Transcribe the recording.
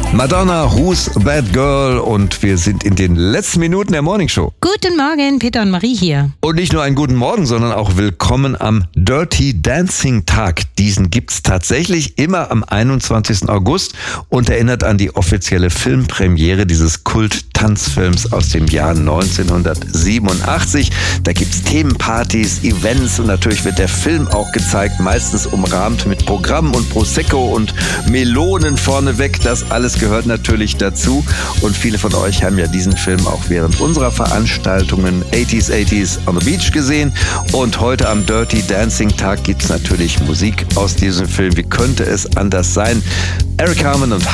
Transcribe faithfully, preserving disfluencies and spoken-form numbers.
Madonna, Who's That Girl? Und wir sind in den letzten Minuten der Morning Show. Guten Morgen, Peter und Marie hier. Und nicht nur einen guten Morgen, sondern auch willkommen am Dirty Dancing Tag. Diesen gibt's tatsächlich immer am einundzwanzigsten August und erinnert an die offizielle Filmpremiere dieses Kult-Tanzfilms aus dem Jahr neunzehnhundertsiebenundachtzig. Da gibt's Themenpartys, Events und natürlich wird der Film auch gezeigt, meistens umrahmt mit Programm und Prosecco und Melonen vorneweg. Das alles gehört natürlich dazu und viele von euch haben ja diesen Film auch während unserer Veranstaltungen achtziger achtziger on the Beach gesehen und heute am Dirty Dancing Tag gibt's natürlich Musik aus diesem Film. Wie könnte es anders sein? Eric Carmen und